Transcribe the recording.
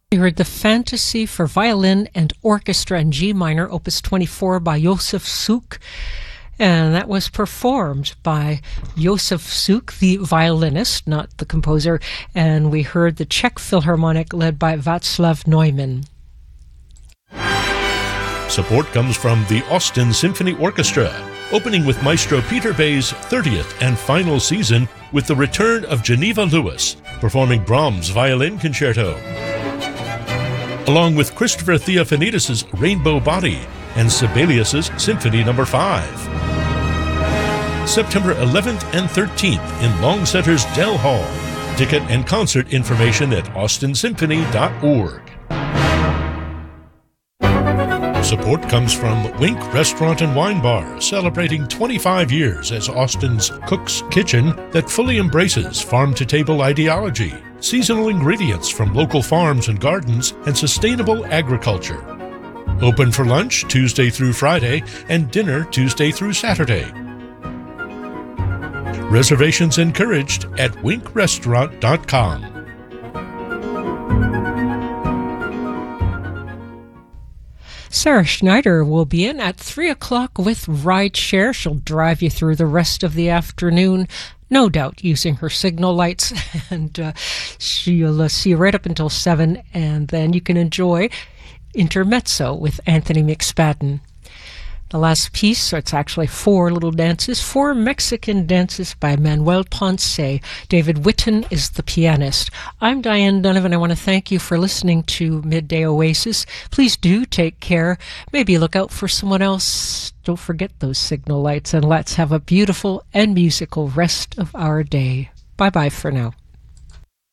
You heard the Fantasy for Violin and Orchestra in G minor, Opus 24 by Josef Suk, and that was performed by Josef Suk, the violinist, not the composer, and we heard the Czech Philharmonic led by Václav Neumann. Support comes from the Austin Symphony Orchestra, opening with Maestro Peter Bay's 30th and final season with the return of Geneva Lewis, performing Brahms' Violin Concerto, along with Christopher Theophanidis' Rainbow Body and Sibelius' Symphony No. 5. September 11th and 13th in Long Center's Dell Hall. Ticket and concert information at austinsymphony.org. Support comes from Wink Restaurant and Wine Bar, celebrating 25 years as Austin's Cook's Kitchen that fully embraces farm-to-table ideology, seasonal ingredients from local farms and gardens, and sustainable agriculture. Open for lunch Tuesday through Friday and dinner Tuesday through Saturday. Reservations encouraged at winkrestaurant.com. Sarah Schneider will be in at 3 o'clock with Rideshare. She'll drive you through the rest of the afternoon, no doubt using her signal lights, and she'll see you right up until 7, and then you can enjoy Intermezzo with Anthony McSpadden. The last piece, so it's actually 4 little dances, 4 Mexican dances by Manuel Ponce. David Witten is the pianist. I'm Diane Donovan. I want to thank you for listening to Midday Oasis. Please do take care. Maybe look out for someone else. Don't forget those signal lights, and let's have a beautiful and musical rest of our day. Bye-bye for now.